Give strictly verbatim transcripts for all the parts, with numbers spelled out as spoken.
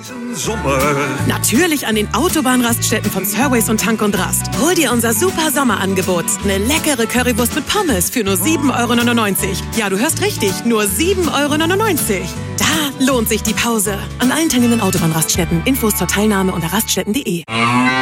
Sommer. Natürlich an den Autobahnraststätten von Surways und Tank und Rast. Hol dir unser super Sommerangebot. Eine leckere Currywurst mit Pommes für nur sieben Euro neunundneunzig. Ja, du hörst richtig, nur sieben Euro neunundneunzig. Da lohnt sich die Pause. An allen teilnehmenden Autobahnraststätten. Infos zur Teilnahme unter raststätten punkt de.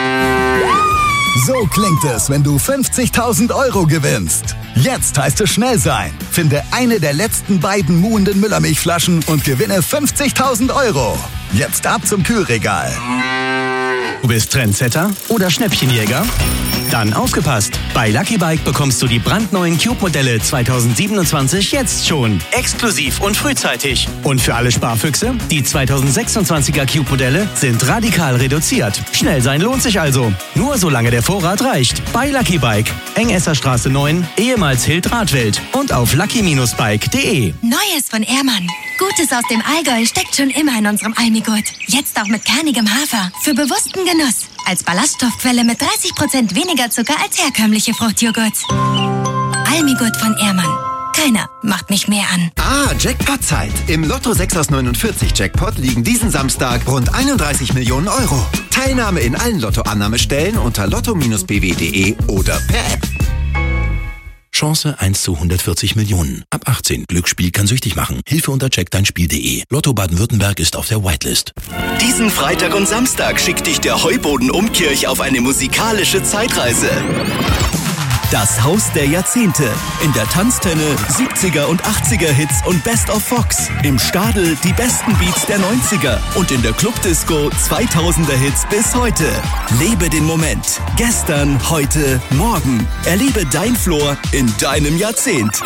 So klingt es, wenn du fünfzigtausend Euro gewinnst. Jetzt heißt es schnell sein. Finde eine der letzten beiden muhenden Müllermilchflaschen und gewinne fünfzigtausend Euro. Jetzt ab zum Kühlregal. Du bist Trendsetter oder Schnäppchenjäger? Dann aufgepasst! Bei Lucky Bike bekommst du die brandneuen Cube-Modelle zwanzig siebenundzwanzig jetzt schon. Exklusiv und frühzeitig. Und für alle Sparfüchse, die zwanzig sechsundzwanziger Cube-Modelle sind radikal reduziert. Schnell sein lohnt sich also. Nur solange der Vorrat reicht. Bei Lucky Bike. Engesserstraße neun, ehemals Hild Radwelt. Und auf lucky Bindestrich bike punkt de. Neues von Ehrmann. Gutes aus dem Allgäu steckt schon immer in unserem Almigurt. Jetzt auch mit kernigem Hafer. Für bewussten Genuss. Als Ballaststoffquelle mit dreißig Prozent weniger Zucker als herkömmliche Fruchtjoghurts. Almigurt von Ehrmann. Keiner macht mich mehr an. Ah, Jackpot-Zeit. Im Lotto sechs aus neunundvierzig Jackpot liegen diesen Samstag rund einunddreißig Millionen Euro. Teilnahme in allen Lottoannahmestellen unter lotto Bindestrich b w punkt de oder per App. Chance eins zu hundertvierzig Millionen. Ab achtzehn. Glücksspiel kann süchtig machen. Hilfe unter check dein spiel punkt de. Lotto Baden-Württemberg ist auf der Whitelist. Diesen Freitag und Samstag schickt dich der Heuboden Umkirch auf eine musikalische Zeitreise. Das Haus der Jahrzehnte. In der Tanztenne siebziger und achtziger Hits und Best of Fox. Im Stadel die besten Beats der neunziger. Und in der Clubdisco zweitausender Hits bis heute. Lebe den Moment. Gestern, heute, morgen. Erlebe dein Floor in deinem Jahrzehnt.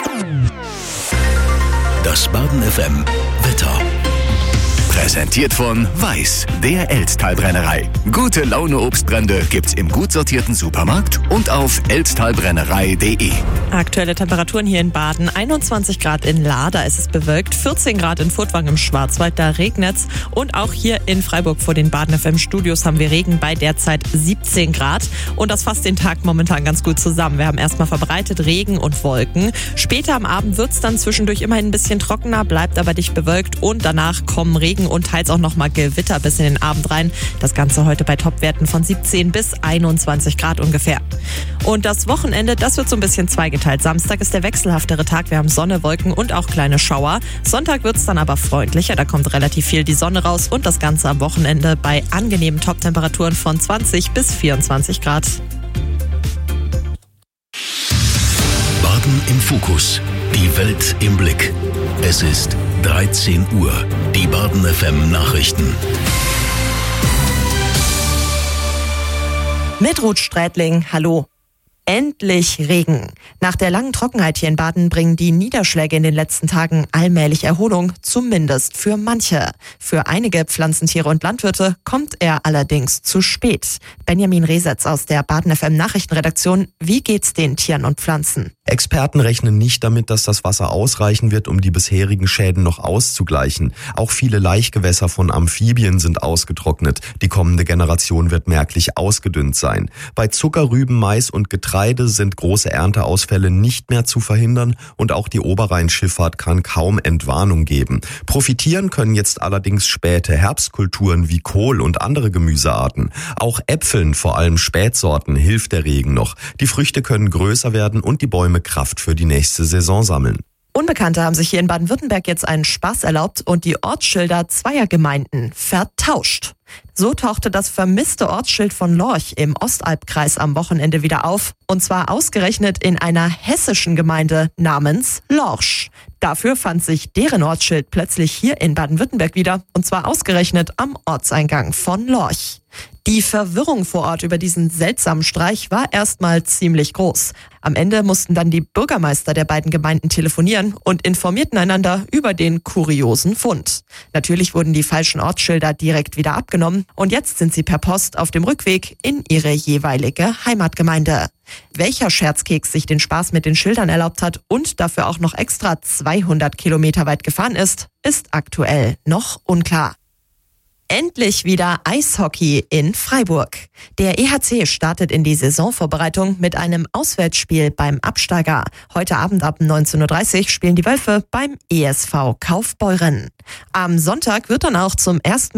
Das Baden F M Wetter. Präsentiert von Weiß, der Elsttalbrennerei. Gute Laune Obstbrände gibt's im gut sortierten Supermarkt und auf elsttalbrennerei punkt de. Aktuelle Temperaturen hier in Baden, einundzwanzig Grad in Lahr, da ist es bewölkt, vierzehn Grad in Furtwangen im Schwarzwald, da regnet's. Und auch hier in Freiburg vor den Baden F M Studios haben wir Regen bei derzeit siebzehn Grad. Und das fasst den Tag momentan ganz gut zusammen. Wir haben erstmal verbreitet Regen und Wolken. Später am Abend wird's dann zwischendurch immerhin ein bisschen trockener, bleibt aber dicht bewölkt und danach kommen Regen und teils auch nochmal Gewitter bis in den Abend rein. Das Ganze heute bei Topwerten von siebzehn bis einundzwanzig Grad ungefähr. Und das Wochenende, das wird so ein bisschen zweigeteilt. Samstag ist der wechselhaftere Tag. Wir haben Sonne, Wolken und auch kleine Schauer. Sonntag wird es dann aber freundlicher. Da kommt relativ viel die Sonne raus und das Ganze am Wochenende bei angenehmen Toptemperaturen von zwanzig bis vierundzwanzig Grad. Baden im Fokus. Die Welt im Blick. Es ist dreizehn Uhr. Die Baden F M Nachrichten. Mit Ruth Strätling, hallo. Endlich Regen. Nach der langen Trockenheit hier in Baden bringen die Niederschläge in den letzten Tagen allmählich Erholung, zumindest für manche. Für einige Pflanzentiere und Landwirte kommt er allerdings zu spät. Benjamin Resetz aus der Baden F M Nachrichtenredaktion. Wie geht's den Tieren und Pflanzen? Experten rechnen nicht damit, dass das Wasser ausreichen wird, um die bisherigen Schäden noch auszugleichen. Auch viele Laichgewässer von Amphibien sind ausgetrocknet. Die kommende Generation wird merklich ausgedünnt sein. Bei Zuckerrüben, Mais und Getreide sind große Ernteausfälle nicht mehr zu verhindern und auch die Oberrheinschifffahrt kann kaum Entwarnung geben. Profitieren können jetzt allerdings späte Herbstkulturen wie Kohl und andere Gemüsearten. Auch Äpfeln, vor allem Spätsorten, hilft der Regen noch. Die Früchte können größer werden und die Bäume Kraft für die nächste Saison sammeln. Unbekannte haben sich hier in Baden-Württemberg jetzt einen Spaß erlaubt und die Ortsschilder zweier Gemeinden vertauscht. So tauchte das vermisste Ortsschild von Lorch im Ostalbkreis am Wochenende wieder auf. Und zwar ausgerechnet in einer hessischen Gemeinde namens Lorsch. Dafür fand sich deren Ortsschild plötzlich hier in Baden-Württemberg wieder. Und zwar ausgerechnet am Ortseingang von Lorch. Die Verwirrung vor Ort über diesen seltsamen Streich war erstmal ziemlich groß. Am Ende mussten dann die Bürgermeister der beiden Gemeinden telefonieren und informierten einander über den kuriosen Fund. Natürlich wurden die falschen Ortsschilder direkt wieder abgenommen und jetzt sind sie per Post auf dem Rückweg in ihre jeweilige Heimatgemeinde. Welcher Scherzkeks sich den Spaß mit den Schildern erlaubt hat und dafür auch noch extra zweihundert Kilometer weit gefahren ist, ist aktuell noch unklar. Endlich wieder Eishockey in Freiburg. Der E H C startet in die Saisonvorbereitung mit einem Auswärtsspiel beim Absteiger. Heute Abend ab neunzehn Uhr dreißig spielen die Wölfe beim E S V Kaufbeuren. Am Sonntag wird dann auch zum ersten